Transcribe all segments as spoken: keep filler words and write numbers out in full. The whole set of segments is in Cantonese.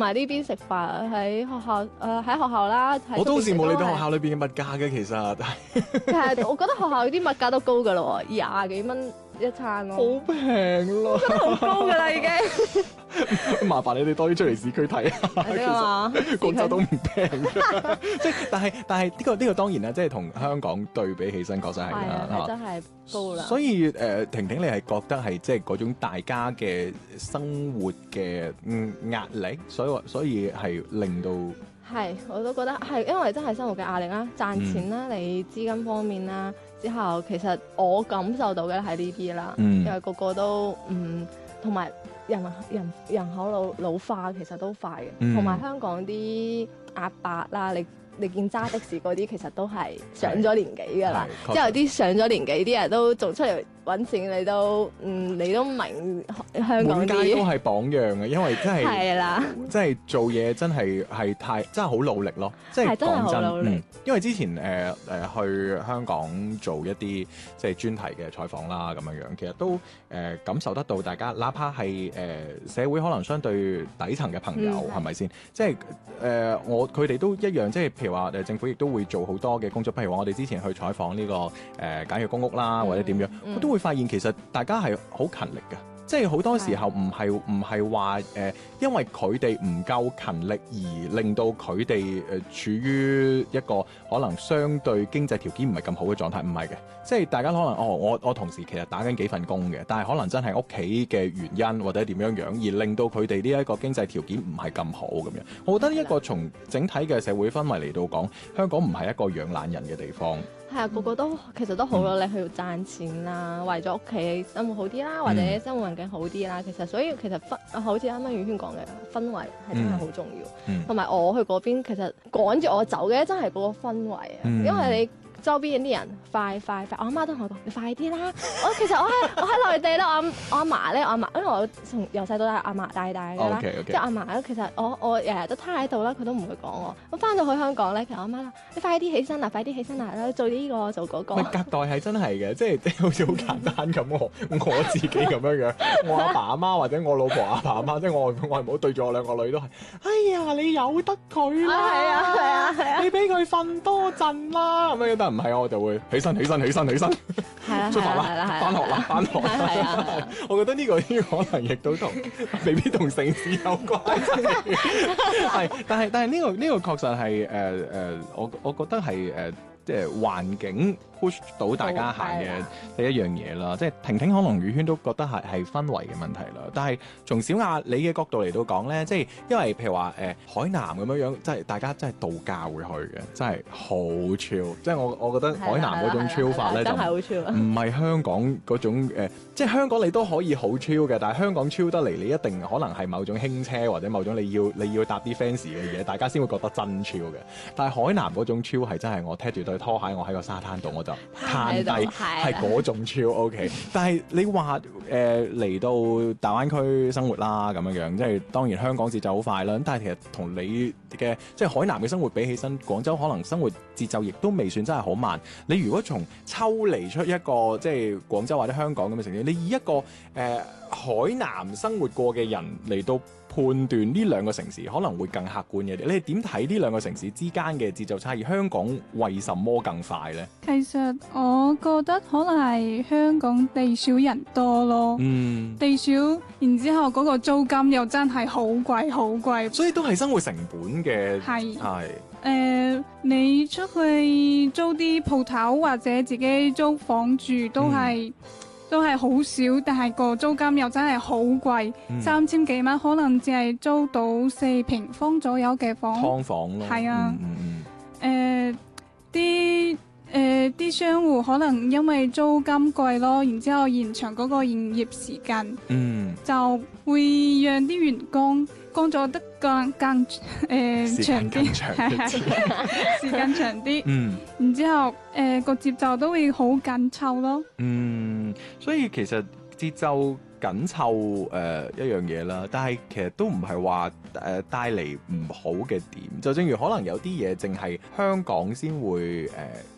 埋呢邊食飯喺學校誒喺、呃、學校啦， 我都羨慕你哋學校裏邊嘅物價嘅，其實係我覺得學校啲物價都高㗎咯喎，廿幾蚊一餐咯， 好平咯， 真係好高㗎啦已經。 麻煩你哋多啲出嚟市區睇下，其實廣州都唔平嘅，即係但係但係呢個呢個當然啦，即係同香港對比起身確實係啦， 係真係高啦。 所以誒、呃，婷婷你係覺得係即係嗰種大家嘅生活嘅嗯壓力，所以所以係令到係我都覺得係，因為真係生活嘅壓力啦，賺錢啦，嗯、你資金方面啦，之後其實我感受到嘅係呢啲啦，嗯、因為個個都嗯同埋。人人人口老老化其實都快嘅，同埋、嗯、香港啲阿伯啦，你你見揸的士嗰啲其實都係上咗年紀㗎啦，之後啲上咗年紀啲人都仲出嚟揾錢，你都嗯你都明香港啲，滿街都係榜樣嘅，因為真係係啦， 真係做嘢真係係太真係好努力咯，即係講真，嗯，因為之前誒誒、呃呃、去香港做一啲即係專題嘅採訪啦咁樣樣，其實都誒、呃、感受得到大家，哪怕係誒、呃、社會可能相對底層嘅朋友係咪先？即係誒、呃、我佢哋都一樣，即係譬如話誒政府亦都會做好多嘅工作，譬如話我哋之前去採訪呢、這個誒、呃、簡約公屋啦，或者點樣，我、嗯、都會發現其實大家係好勤力嘅，即係好多時候唔係唔係話誒，因為佢哋唔夠勤力而令到佢哋誒處於一個可能相對經濟條件唔係咁好嘅狀態，唔係嘅，即係大家可能哦，我我同時其實打緊幾份工嘅，但係可能真係屋企嘅原因或者點樣樣而令到佢哋呢一個經濟條件唔係咁好咁樣。我覺得呢一個從整體嘅社會氛圍嚟到講，香港唔係一個養懶人嘅地方。 係啊，個個都其實都好努力去賺錢啦，嗯、為咗屋企生活好啲啦，或者生活環境好啲啦。其實所以其實氛，好似啱啱宇軒講嘅氛圍係真係好重要。同埋、嗯、我去嗰邊，其實趕住我走嘅真係嗰個氛圍啊，嗯、因為你。周邊啲人快快快，我阿媽都同我講：你快啲啦！我其實我喺我喺內地咧，我阿我阿嫲咧，我阿嫲，因為我從由細到大阿嫲帶大嘅啦，即係阿嫲咧，其實我我日日都攤喺度啦，佢都唔會講我。我翻到去香港咧，其實我阿媽啦，你快啲起身啦，快啲起身啦，做呢、這個做嗰、那個。隔代係真係嘅，即係好似好簡單咁我我自己咁樣樣，我阿爸阿媽或者我老婆阿爸阿媽，即係我我外母對住我兩個女都係，哎呀你由得佢啦， 係啊係啊係啊， 你俾佢瞓多陣啦咁樣得。唔係我就會起身起身起身起身，出發啦，翻學啦，翻學啦。我覺得呢個可能亦都同未必同城市有關係，但係但係呢個呢個確實係誒誒，我我覺得係誒即係環境 push 到大家行嘅第一樣嘢啦。即係婷婷可能宇軒都覺得係係氛圍嘅問題啦。但係從小亞你嘅角度嚟到講咧，即係因為譬如話誒、呃、海南咁樣樣，即係大家真係度假會去嘅，真係好 chill。即係我我覺得海南嗰種 chill 法咧就唔係香港嗰種誒、呃，即係香港你都可以好 chill 嘅，但係香港 chill 得嚟，你一定可能係某種輕車或者某種你要你要搭啲 fancy 嘅嘢，大家先會覺得真 chill 嘅。但係海南嗰種 chill 係真係我踢住對拖鞋，我喺個沙灘度我就攤低，係嗰種 chill OK。但係你話誒嚟到大灣區生活啦咁樣樣，即係當然香港節奏好快啦。咁但係其實同你嘅即係海南嘅生活比起身，廣州可能生活節奏亦都未算真係好慢。你如果從抽離出一個即係廣州或者香港咁嘅城市，你以一個誒、呃、海南生活過嘅人嚟到判斷呢兩個城市可能會更客觀一啲，你係點睇呢兩個城市之間嘅節奏差異？香港為什麼更快呢？ 其實我覺得可能係香港地少人多咯，嗯，地少，然之後嗰個租金又真係好貴好貴， 所以都係生活成本嘅， 係係誒，你出去租啲鋪頭或者自己租房住都係。嗯都係好少，但係個租金又真係好貴，嗯、三千幾蚊可能只係租到四平方左右嘅房。劏房咯。 係啊，誒啲誒啲商戶可能因為租金貴咯，然之後延長嗰個營業時間，嗯，就會讓啲員工工作得更更誒、呃、長啲，時間長啲，嗯，然之後誒個、呃、節奏都會好緊湊咯， 嗯，所以其實節奏緊湊誒一樣嘢啦，但係其實都唔係話誒帶嚟唔好嘅點，就正如可能有啲嘢淨係香港先會誒。呃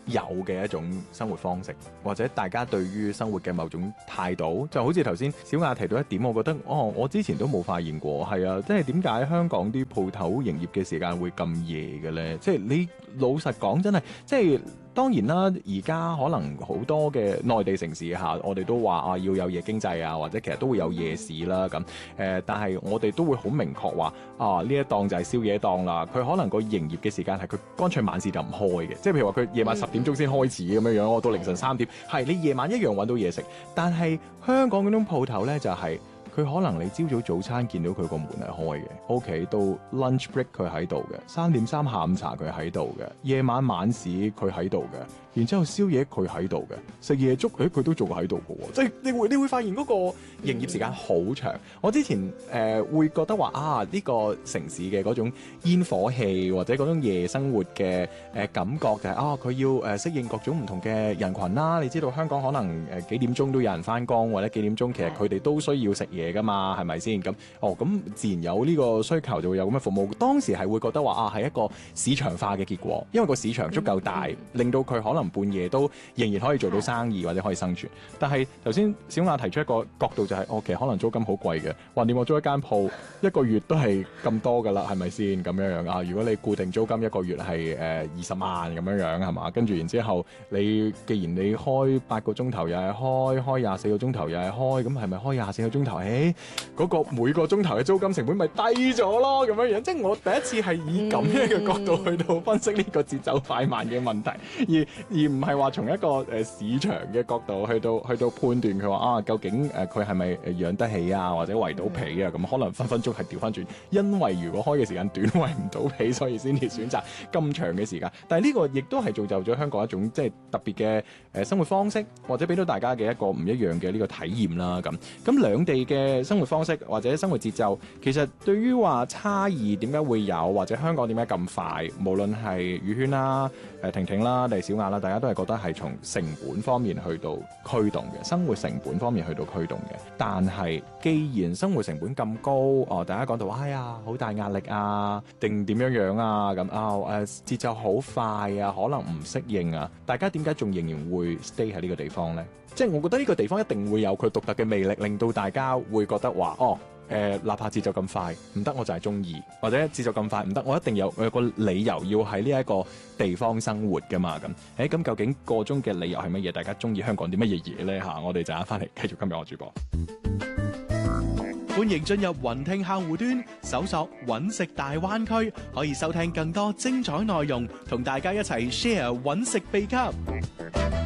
有嘅一種生活方式，或者大家對於生活嘅某種態度，就好似頭先小雅提到一點，我覺得哦，我之前都冇發現過，係啊，即係點解香港啲鋪頭營業嘅時間會咁夜嘅咧？即係你老實講，真係即係。當然啦，而家可能好多嘅內地城市下，我哋都話啊要有夜經濟啊，或者其實都會有夜市啦咁。誒、呃，但係我哋都會好明確話啊，呢一檔就係宵夜檔啦。佢可能個營業嘅時間係佢乾脆晚市就唔開嘅，即係譬如話佢夜晚十點鐘先開始咁樣樣，我到凌晨三點，係你夜晚一樣揾到嘢食。但係香港嗰種鋪頭呢，就係、是。佢可能你朝早早餐見到佢個門係開嘅 ，OK， 到 lunch break 佢喺度嘅，三點三下午茶佢喺度嘅，夜晚晚市佢喺度嘅，然之後宵夜佢喺度嘅，食夜粥誒佢都仲喺度嘅喎，即係你會你會發現嗰個營業時間好長。嗯、我之前誒、呃、會覺得話啊呢、呢個城市嘅嗰種煙火氣或者嗰種夜生活嘅誒、呃、感覺就係、是、啊佢要誒、呃、適應各種唔同嘅人群啦。你知道香港可能誒、呃、幾點鐘都有人返工，或者幾點鐘其實佢哋都需要食嘢㗎嘛，係咪先？咁哦咁自然有呢個需求就會有咁嘅服務。當時係會覺得話啊係一個市場化嘅結果，因為個市場足夠大，嗯、令到佢可能半夜都仍然可以做到生意或者可以生存。但係頭先小雅提出一個角度就係、是，哦其實可能租金好貴嘅，橫掂我租一間鋪一個月都係咁多㗎啦，係咪先？咁樣樣啊，如果你固定租金一個月係誒二十萬咁樣樣係嘛？跟住然之後你既然你開八個鐘頭又係開，開廿四個鐘頭又係開，咁係咪開廿四個鐘頭？誒嗰個每個鐘頭嘅租金成本咪低咗咯？咁樣樣，即係我第一次係以咁樣嘅角度去到分析呢個節奏快慢嘅問題，而而唔係話從一個誒市場嘅角度去到去到判斷佢話啊究竟誒佢係咪誒養得起啊或者圍到皮啊？咁可能分分鐘係調翻轉，因為如果開嘅時間短圍唔到皮，所以先至選擇咁長嘅時間。但係呢個亦都係造就咗香港一種即係特別嘅誒生活方式，或者俾到大家嘅一個唔一樣嘅呢個體驗啦。咁咁兩地嘅生活方式或者生活節奏，其實對於話差異點解會有，或者香港點解咁快，無論係宇軒啦、誒婷婷啦、定係小雅啦，大家都係覺得係從成本方面去到驅動嘅，生活成本方面去到驅動嘅。但係既然生活成本咁高，哦，大家講到哎呀好大壓力啊，定點樣樣啊咁啊誒節奏好快啊，可能唔適應啊，大家點解仲仍然會 stay 喺呢個地方呢？即係我覺得呢個地方一定會有佢獨特嘅魅力，令到大家會覺得話哦。誒、呃，哪怕節奏咁快唔得，我就係中意；或者節奏咁快唔得，我一定有有個理由要喺呢一個地方生活噶嘛。咁，誒，咁究竟個中嘅理由係乜嘢？大家中意香港啲乜嘢嘢咧？吓，我哋陣間翻嚟繼續今日我主播。歡迎進入雲聽客戶端，搜索揾食大灣區，可以收聽更多精彩內容，同大家一齊 share 揾食秘笈。